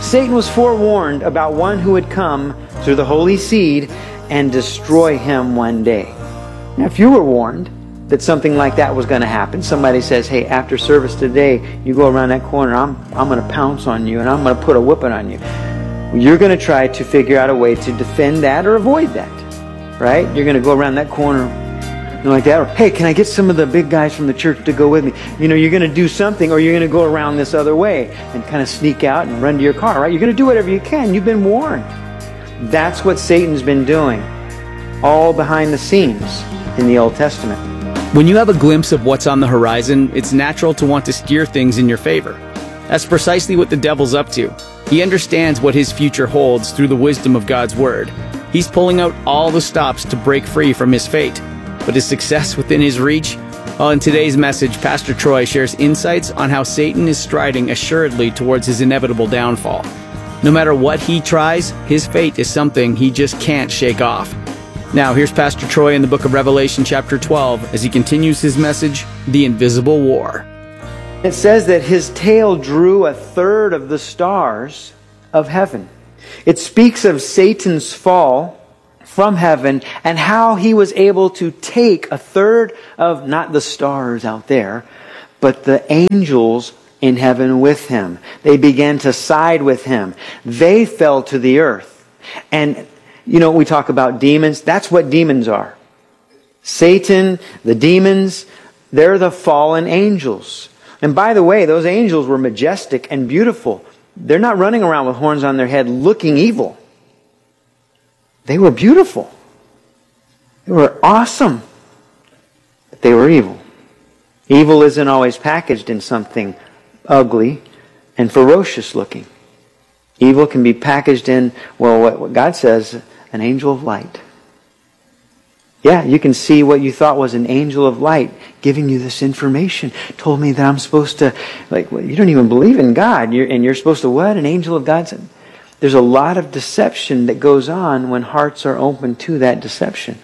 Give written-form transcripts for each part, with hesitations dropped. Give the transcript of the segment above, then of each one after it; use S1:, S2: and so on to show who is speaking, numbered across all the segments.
S1: Satan was forewarned about one who would come through the holy seed and destroy him one day. Now, if you were warned that something like that was going to happen, somebody says, hey, after service today, you go around that corner, I'm going to pounce on you and I'm going to put a whipping on you. You're going to try to figure out a way to defend that or avoid that, right? You're going to go around that corner like that, or hey, can I get some of the big guys from the church to go with me? You're going to do something, or you're going to go around this other way and kind of sneak out and run to your car, right? You're going to do whatever you can. You've been warned. That's what Satan's been doing all behind the scenes in the Old Testament.
S2: When you have a glimpse of what's on the horizon, it's natural to want to steer things in your favor. That's precisely what the devil's up to. He understands what his future holds through the wisdom of God's word. He's pulling out all the stops to break free from his fate. But is success within his reach? Well, in today's message, Pastor Troy shares insights on how Satan is striding assuredly towards his inevitable downfall. No matter what he tries, his fate is something he just can't shake off. Now, here's Pastor Troy in the book of Revelation chapter 12 as he continues his message, The Invisible War.
S1: It says that his tail drew a third of the stars of heaven. It speaks of Satan's fall from heaven and how he was able to take a third of not the stars out there, but the angels in heaven with him. They began to side with him. They fell to the earth. And we talk about demons. That's what demons are. Satan, the demons, they're the fallen angels. And by the way, those angels were majestic and beautiful. They're not running around with horns on their head looking evil. They were beautiful. They were awesome. But they were evil. Evil isn't always packaged in something ugly and ferocious looking. Evil can be packaged in, what God says, an angel of light. Yeah, you can see what you thought was an angel of light giving you this information. Told me that I'm supposed to, you don't even believe in God. You're supposed to what? An angel of God said. There's a lot of deception that goes on when hearts are open to that deception.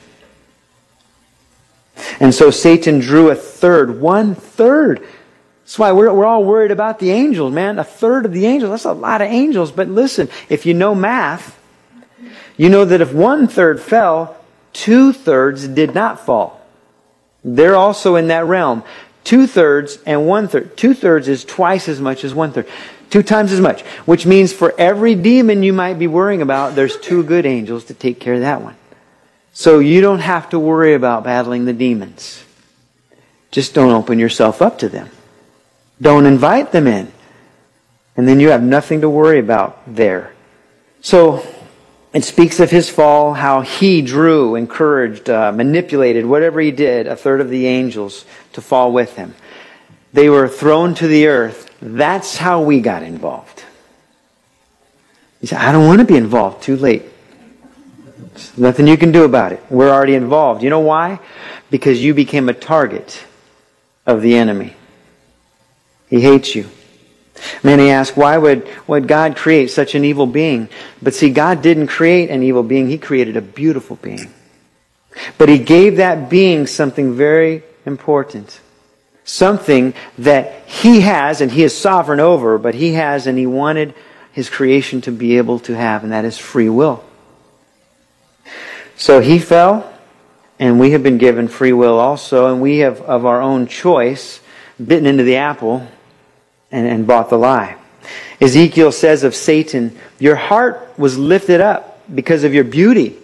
S1: And so Satan drew a third, 1/3. That's why we're all worried about the angels, man. A third of the angels, that's a lot of angels. But listen, if you know math, you know that if 1/3 fell, 2/3 did not fall. They're also in that realm. 2/3 and 1/3. 2/3 is twice as much as 1/3. 2 times as much. Which means for every demon you might be worrying about, there's 2 good angels to take care of that one. So you don't have to worry about battling the demons. Just don't open yourself up to them. Don't invite them in. And then you have nothing to worry about there. So it speaks of his fall, how he drew, encouraged, manipulated, whatever he did, a third of the angels to fall with him. They were thrown to the earth. That's how we got involved. You say, I don't want to be involved. Too late. There's nothing you can do about it. We're already involved. You know why? Because you became a target of the enemy. He hates you. Many ask, why would God create such an evil being? But see, God didn't create an evil being. He created a beautiful being. But He gave that being something very important. Something that He has, and He is sovereign over, but He has and He wanted His creation to be able to have, and that is free will. So He fell, and we have been given free will also, and we have, of our own choice, bitten into the apple and bought the lie. Ezekiel says of Satan, your heart was lifted up because of your beauty.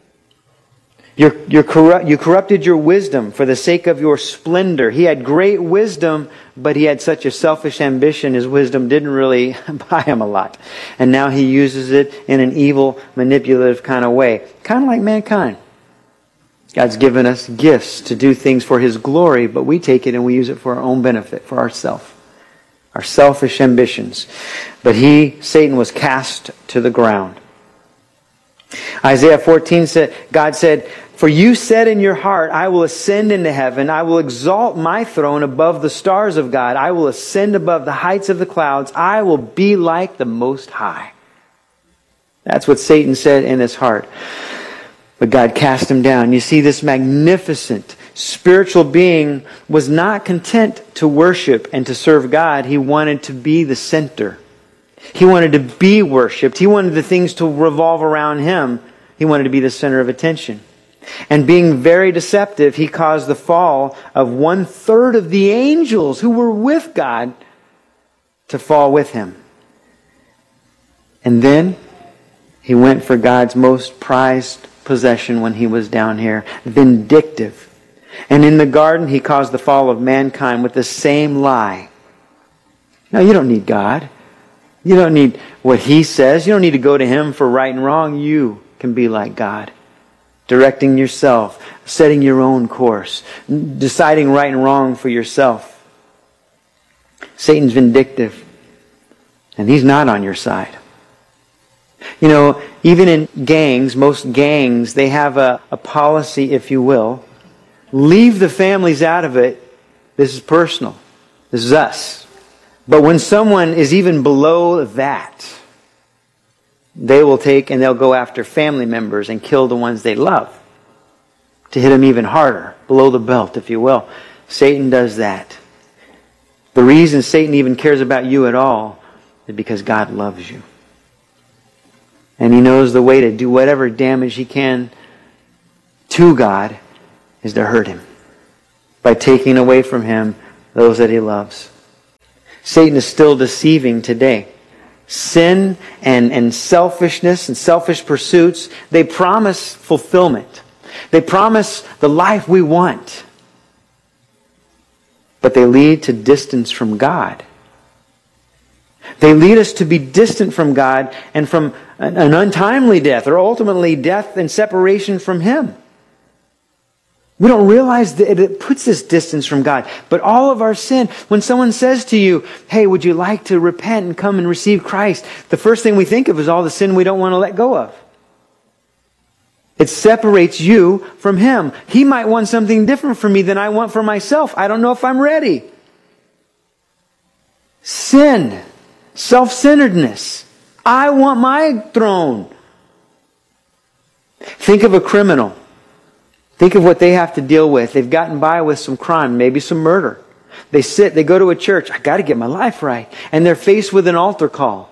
S1: You corrupted your wisdom for the sake of your splendor. He had great wisdom, but he had such a selfish ambition, his wisdom didn't really buy him a lot. And now he uses it in an evil, manipulative kind of way. Kind of like mankind. God's given us gifts to do things for His glory, but we take it and we use it for our own benefit, for ourselves. Our selfish ambitions. But Satan was cast to the ground. Isaiah 14 said, God said, for you said in your heart, I will ascend into heaven. I will exalt my throne above the stars of God. I will ascend above the heights of the clouds. I will be like the Most High. That's what Satan said in his heart. But God cast him down. You see, this magnificent spiritual being was not content to worship and to serve God. He wanted to be the center. He wanted to be worshipped. He wanted the things to revolve around him. He wanted to be the center of attention. And being very deceptive, he caused the fall of 1/3 of the angels who were with God to fall with him. And then he went for God's most prized possession when he was down here, vindictive. And in the garden, he caused the fall of mankind with the same lie. No, you don't need God. You don't need what he says. You don't need to go to him for right and wrong. You can be like God, directing yourself, setting your own course, deciding right and wrong for yourself. Satan's vindictive, and he's not on your side. You know, even in gangs, most gangs, they have a policy, if you will. Leave the families out of it. This is personal. This is us. But when someone is even below that, they will take and they'll go after family members and kill the ones they love to hit them even harder, below the belt, if you will. Satan does that. The reason Satan even cares about you at all is because God loves you. And he knows the way to do whatever damage he can to God is to hurt him by taking away from him those that he loves. Satan is still deceiving today. Sin and selfishness and selfish pursuits, they promise fulfillment. They promise the life we want. But they lead to distance from God. They lead us to be distant from God and from an untimely death, or ultimately death and separation from him. We don't realize that it puts us distance from God. But all of our sin, when someone says to you, hey, would you like to repent and come and receive Christ? The first thing we think of is all the sin we don't want to let go of. It separates you from him. He might want something different from me than I want for myself. I don't know if I'm ready. Sin. Self-centeredness. I want my throne. Think of a criminal. Think of what they have to deal with. They've gotten by with some crime, maybe some murder. They go to a church. I got to get my life right. And they're faced with an altar call.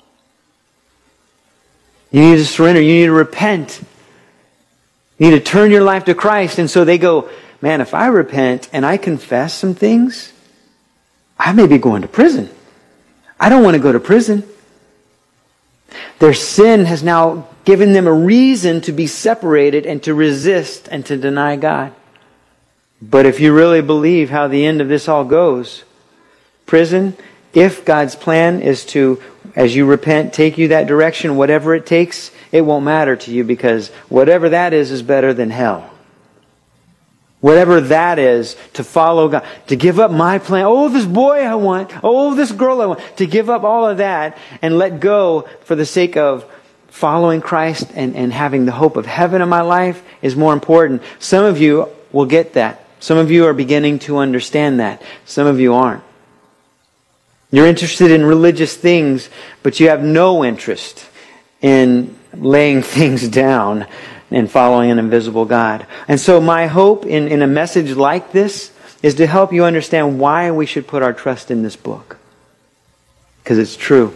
S1: You need to surrender. You need to repent. You need to turn your life to Christ. And so they go, man, if I repent and I confess some things, I may be going to prison. I don't want to go to prison. Their sin has now given them a reason to be separated and to resist and to deny God. But if you really believe how the end of this all goes, prison, if God's plan is to, as you repent, take you that direction, whatever it takes, it won't matter to you, because whatever that is better than hell. Whatever that is, to follow God, to give up my plan. Oh, this boy I want. Oh, this girl I want. To give up all of that and let go for the sake of following Christ and having the hope of heaven in my life is more important. Some of you will get that. Some of you are beginning to understand that. Some of you aren't. You're interested in religious things, but you have no interest in laying things down and following an invisible God. And so my hope in a message like this is to help you understand why we should put our trust in this book. Because it's true.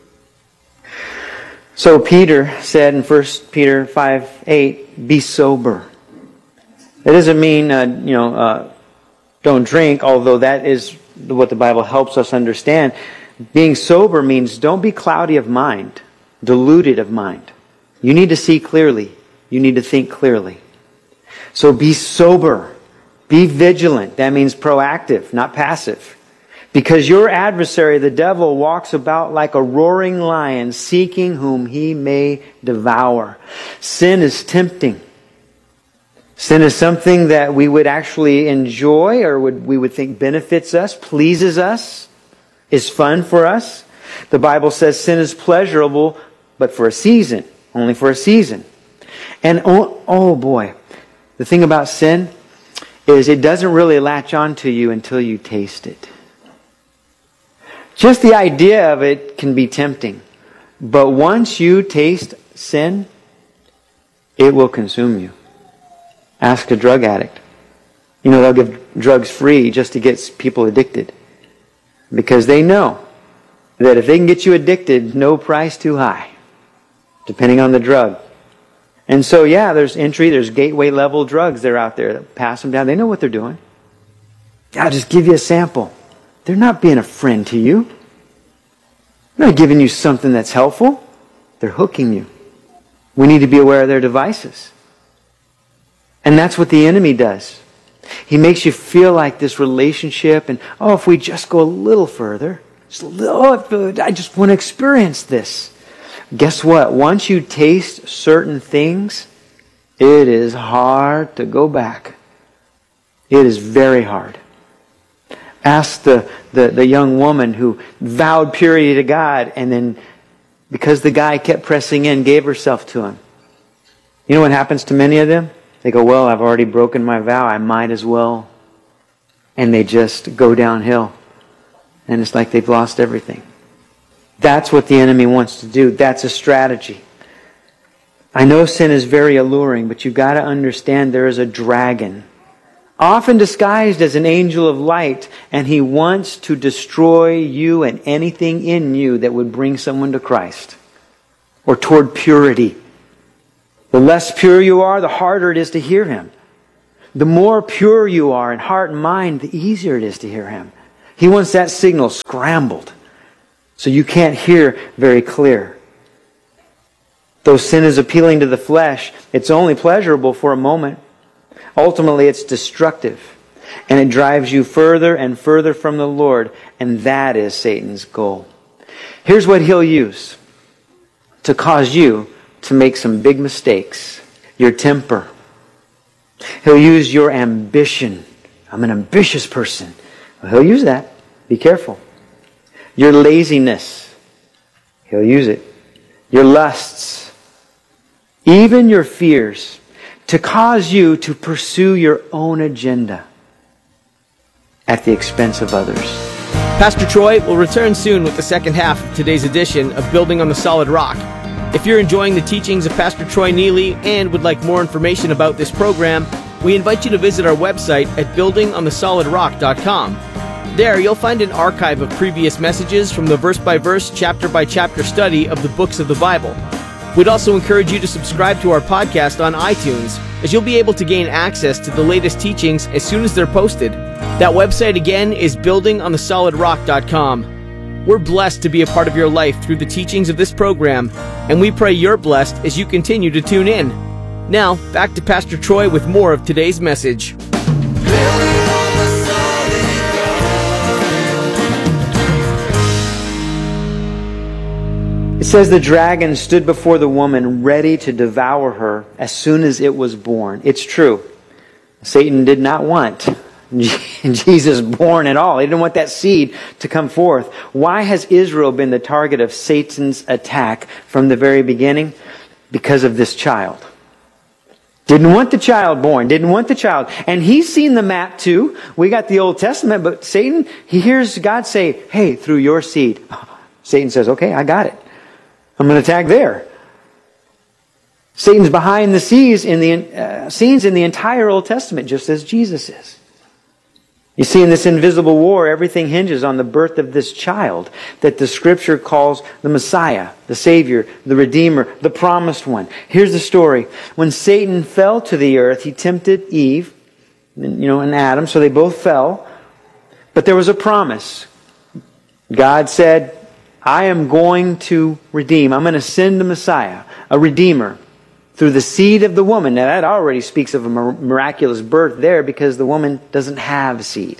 S1: So Peter said in 1 Peter 5:8, be sober. That doesn't mean, don't drink, although that is what the Bible helps us understand. Being sober means don't be cloudy of mind, deluded of mind. You need to see clearly. You need to think clearly. So be sober. Be vigilant. That means proactive, not passive. Because your adversary, the devil, walks about like a roaring lion, seeking whom he may devour. Sin is tempting. Sin is something that we would actually enjoy, or we would think benefits us, pleases us, is fun for us. The Bible says sin is pleasurable, but for a season. Only for a season. And oh boy, the thing about sin is it doesn't really latch on to you until you taste it. Just the idea of it can be tempting. But once you taste sin, it will consume you. Ask a drug addict. They'll give drugs free just to get people addicted. Because they know that if they can get you addicted, no price too high, depending on the drug. And so, yeah, there's gateway level drugs that are out there that pass them down. They know what they're doing. I'll just give you a sample. They're not being a friend to you. They're not giving you something that's helpful. They're hooking you. We need to be aware of their devices. And that's what the enemy does. He makes you feel like this relationship, and if we just go a little further, I just want to experience this. Guess what? Once you taste certain things, it is hard to go back. It is very hard. Ask the young woman who vowed purity to God, and then because the guy kept pressing in, gave herself to him. You know what happens to many of them? They go, well, I've already broken my vow. I might as well. And they just go downhill. And it's like they've lost everything. That's what the enemy wants to do. That's a strategy. I know sin is very alluring, but you've got to understand there is a dragon, often disguised as an angel of light, and he wants to destroy you and anything in you that would bring someone to Christ or toward purity. The less pure you are, the harder it is to hear him. The more pure you are in heart and mind, the easier it is to hear him. He wants that signal scrambled so you can't hear very clear. Though sin is appealing to the flesh, it's only pleasurable for a moment. Ultimately, it's destructive, and it drives you further and further from the Lord, and that is Satan's goal. Here's what he'll use to cause you to make some big mistakes. Your temper. He'll use your ambition. I'm an ambitious person. Well, he'll use that. Be careful. Your laziness. He'll use it. Your lusts. Even your fears. To cause you to pursue your own agenda at the expense of others.
S2: Pastor Troy will return soon with the second half of today's edition of Building on the Solid Rock. If you're enjoying the teachings of Pastor Troy Neely and would like more information about this program, we invite you to visit our website at buildingonthesolidrock.com. There, you'll find an archive of previous messages from the verse-by-verse, chapter-by-chapter study of the books of the Bible. We'd also encourage you to subscribe to our podcast on iTunes, as you'll be able to gain access to the latest teachings as soon as they're posted. That website again is buildingonthesolidrock.com. We're blessed to be a part of your life through the teachings of this program, and we pray you're blessed as you continue to tune in. Now, back to Pastor Troy with more of today's message.
S1: It says the dragon stood before the woman ready to devour her as soon as it was born. It's true. Satan did not want Jesus born at all. He didn't want that seed to come forth. Why has Israel been the target of Satan's attack from the very beginning? Because of this child. Didn't want the child born. Didn't want the child. And he's seen the map too. We got the Old Testament, but Satan, he hears God say, hey, through your seed. Satan says, okay, I got it. I'm going to attack there. Satan's behind the scenes in the entire Old Testament, just as Jesus is. You see, in this invisible war, everything hinges on the birth of this child that the Scripture calls the Messiah, the Savior, the Redeemer, the Promised One. Here's the story. When Satan fell to the earth, he tempted Eve, and Adam, so they both fell. But there was a promise. God said, I am going to redeem. I'm going to send the Messiah, a Redeemer, through the seed of the woman. Now that already speaks of a miraculous birth there because the woman doesn't have a seed.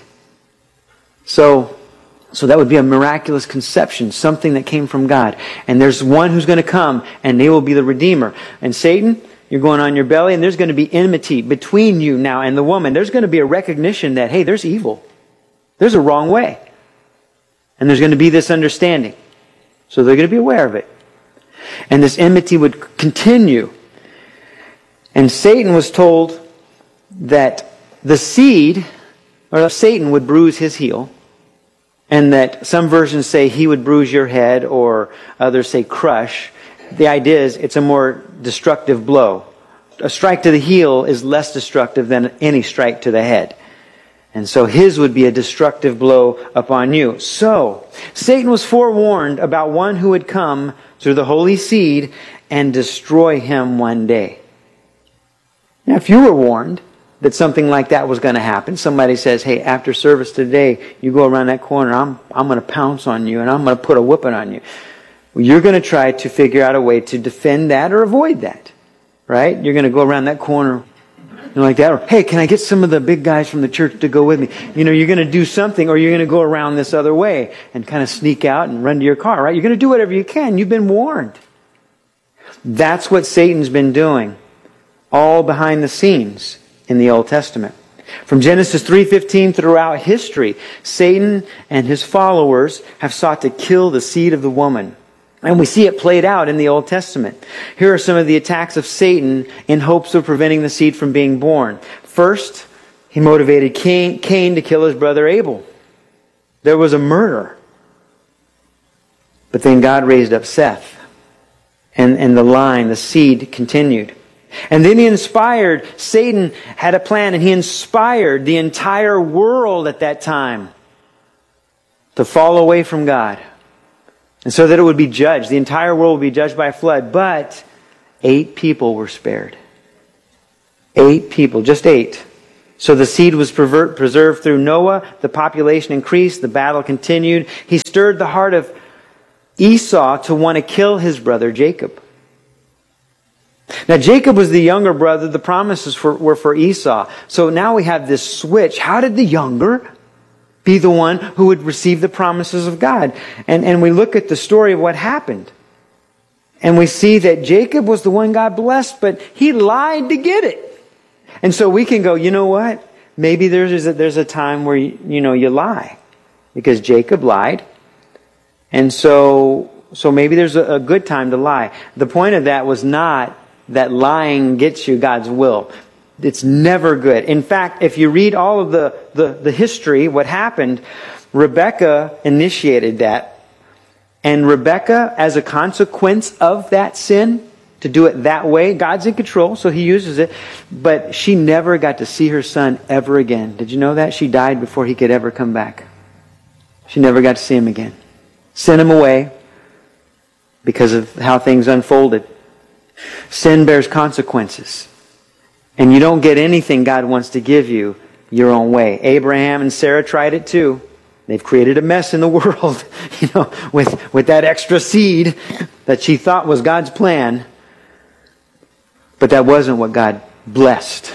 S1: So that would be a miraculous conception, something that came from God. And there's one who's going to come and they will be the Redeemer. And Satan, you're going on your belly and there's going to be enmity between you now and the woman. There's going to be a recognition that, hey, there's evil. There's a wrong way. And there's going to be this understanding. So they're going to be aware of it. And this enmity would continue. And Satan was told that the seed, or Satan would bruise his heel, and that some versions say he would bruise your head, or others say crush. The idea is it's a more destructive blow. A strike to the heel is less destructive than any strike to the head. And so his would be a destructive blow upon you. So, Satan was forewarned about one who would come through the holy seed and destroy him one day. Now, if you were warned that something like that was going to happen, somebody says, hey, after service today, you go around that corner, I'm going to pounce on you and I'm going to put a whipping on you. Well, you're going to try to figure out a way to defend that or avoid that. Right? You're going to go around that corner like that. Or, hey, can I get some of the big guys from the church to go with me? You know, you're going to do something, or you're going to go around this other way and kind of sneak out and run to your car, right? You're going to do whatever you can. You've been warned. That's what Satan's been doing all behind the scenes in the Old Testament. From Genesis 3:15 throughout history, Satan and his followers have sought to kill the seed of the woman. And we see it played out in the Old Testament. Here are some of the attacks of Satan in hopes of preventing the seed from being born. First, he motivated Cain to kill his brother Abel. There was a murder. But then God raised up Seth. And the seed continued. And then Satan had a plan, and he inspired the entire world at that time to fall away from God. And so that it would be judged. The entire world would be judged by a flood. But 8 people were spared. 8 people, just 8. So the seed was preserved through Noah. The population increased. The battle continued. He stirred the heart of Esau to want to kill his brother Jacob. Now Jacob was the younger brother. The promises were for Esau. So now we have this switch. How did the younger be the one who would receive the promises of God? And we look at the story of what happened. And we see that Jacob was the one God blessed, but he lied to get it. And so we can go, you know what? Maybe there's a time where you lie. Because Jacob lied. And so maybe there's a good time to lie. The point of that was not that lying gets you God's will. It's never good. In fact, if you read all of the history, what happened, Rebekah initiated that. And Rebekah, as a consequence of that sin, to do it that way, God's in control, so He uses it. But she never got to see her son ever again. Did you know that? She died before he could ever come back. She never got to see him again. Sent him away because of how things unfolded. Sin bears consequences. And you don't get anything God wants to give you your own way. Abraham and Sarah tried it too. They've created a mess in the world, with that extra seed that she thought was God's plan. But that wasn't what God blessed.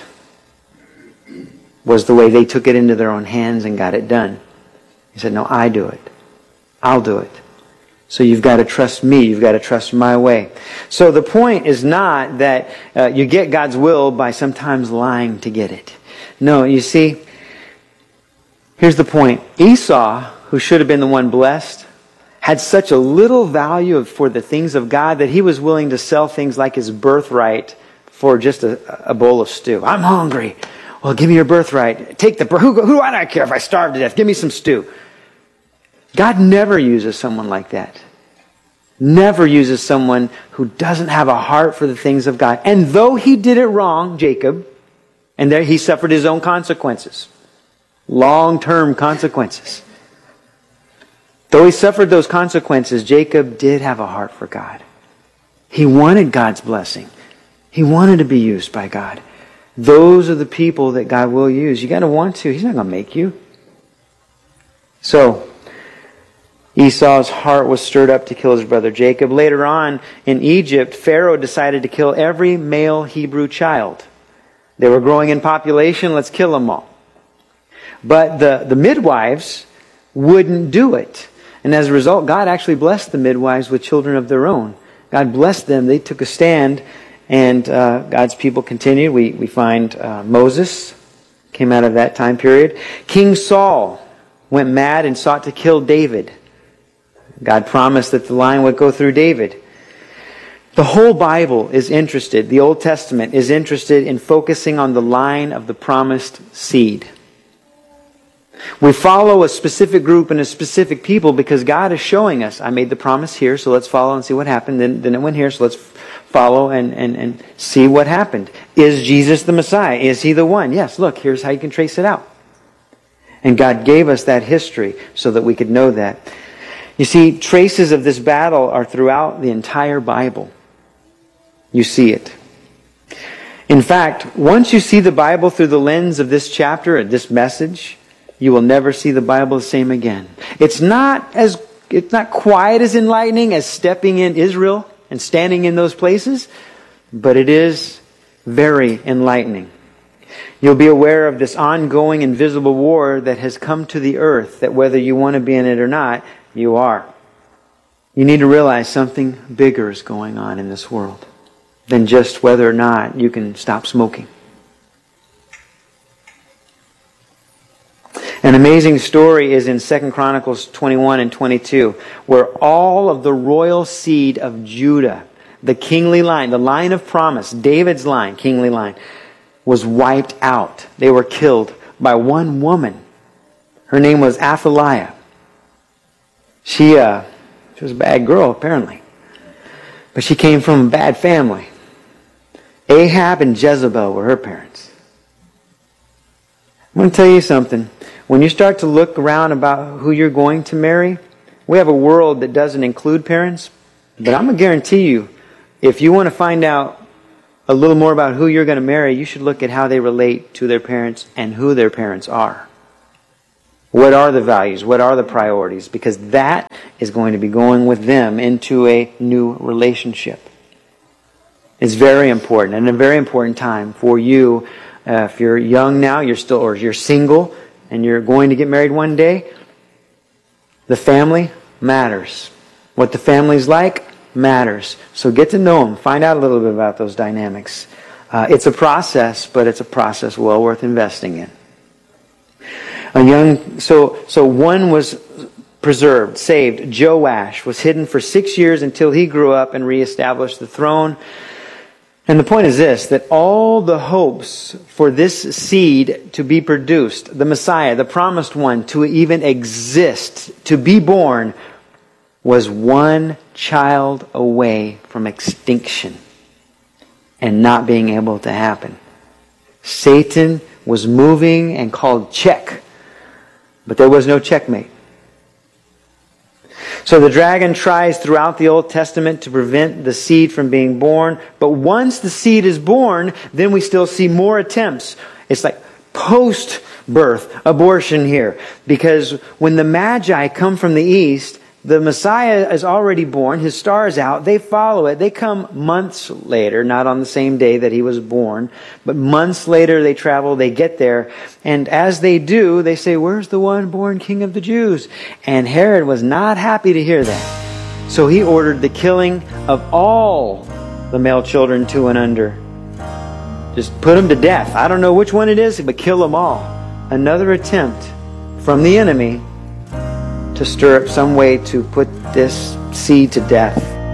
S1: Was the way they took it into their own hands and got it done. He said, no, I do it. I'll do it. So you've got to trust me. You've got to trust my way. So the point is not that you get God's will by sometimes lying to get it. No, you see, here's the point. Esau, who should have been the one blessed, had such a little value for the things of God that he was willing to sell things like his birthright for just a bowl of stew. I'm hungry. Well, give me your birthright. Take who I don't care if I starve to death. Give me some stew. God never uses someone like that. Never uses someone who doesn't have a heart for the things of God. And though he did it wrong, Jacob, and there he suffered his own consequences. Long-term consequences. Though he suffered those consequences, Jacob did have a heart for God. He wanted God's blessing. He wanted to be used by God. Those are the people that God will use. You got to want to. He's not going to make you. So, Esau's heart was stirred up to kill his brother Jacob. Later on in Egypt, Pharaoh decided to kill every male Hebrew child. They were growing in population. Let's kill them all. But the midwives wouldn't do it. And as a result, God actually blessed the midwives with children of their own. God blessed them. They took a stand, and God's people continued. We find Moses came out of that time period. King Saul went mad and sought to kill David. God promised that the line would go through David. The whole Bible is interested, the Old Testament is interested in focusing on the line of the promised seed. We follow a specific group and a specific people because God is showing us, I made the promise here, so let's follow and see what happened. Then it went here, so let's follow and see what happened. Is Jesus the Messiah? Is He the one? Yes, look, here's how you can trace it out. And God gave us that history so that we could know that. You see, traces of this battle are throughout the entire Bible. You see it. In fact, once you see the Bible through the lens of this chapter, this message, you will never see the Bible the same again. It's not quite as enlightening as stepping in Israel and standing in those places, but it is very enlightening. You'll be aware of this ongoing invisible war that has come to the earth, that whether you want to be in it or not, you are. You need to realize something bigger is going on in this world than just whether or not you can stop smoking. An amazing story is in 2 Chronicles 21 and 22, where all of the royal seed of Judah, the kingly line, the line of promise, David's line, kingly line, was wiped out. They were killed by one woman. Her name was Athaliah. She was a bad girl, apparently. But she came from a bad family. Ahab and Jezebel were her parents. I'm going to tell you something. When you start to look around about who you're going to marry, we have a world that doesn't include parents. But I'm going to guarantee you, if you want to find out a little more about who you're going to marry, you should look at how they relate to their parents and who their parents are. What are the values? What are the priorities? Because that is going to be going with them into a new relationship. It's very important, and a very important time for you. If you're young now, or you're single, and you're going to get married one day, the family matters. What the family's like matters. So get to know them. Find out a little bit about those dynamics. It's a process, but it's a process well worth investing in. So one was preserved, saved. Joash was hidden for 6 years until he grew up and reestablished the throne. And the point is this, that all the hopes for this seed to be produced, the Messiah, the promised one, to even exist, to be born, was one child away from extinction and not being able to happen. Satan was moving and called check, but there was no checkmate. So the dragon tries throughout the Old Testament to prevent the seed from being born. But once the seed is born, then we still see more attempts. It's like post-birth abortion here. Because when the Magi come from the east, the Messiah is already born. His star is out. They follow it. They come months later, not on the same day that he was born. But months later they travel, they get there. And as they do, they say, "Where's the one born King of the Jews?" And Herod was not happy to hear that. So he ordered the killing of all the male children 2 and under. Just put them to death. I don't know which one it is, but kill them all. Another attempt from the enemy to stir up some way to put this seed to death.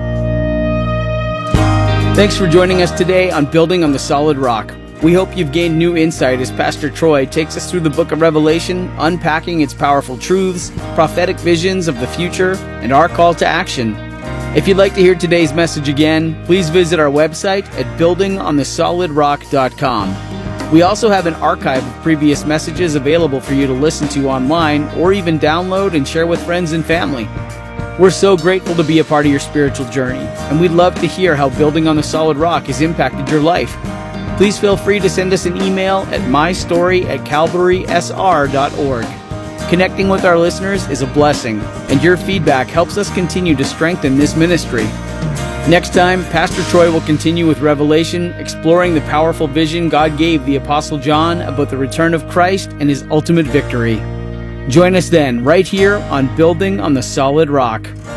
S2: Thanks for joining us today on Building on the Solid Rock. We hope you've gained new insight as Pastor Troy takes us through the book of Revelation, unpacking its powerful truths, prophetic visions of the future, and our call to action. If you'd like to hear today's message again, please visit our website at buildingonthesolidrock.com. We also have an archive of previous messages available for you to listen to online or even download and share with friends and family. We're so grateful to be a part of your spiritual journey, and we'd love to hear how Building on the Solid Rock has impacted your life. Please feel free to send us an email at mystory@calvarysr.org. Connecting with our listeners is a blessing, and your feedback helps us continue to strengthen this ministry. Next time, Pastor Troy will continue with Revelation, exploring the powerful vision God gave the Apostle John about the return of Christ and his ultimate victory. Join us then, right here on Building on the Solid Rock.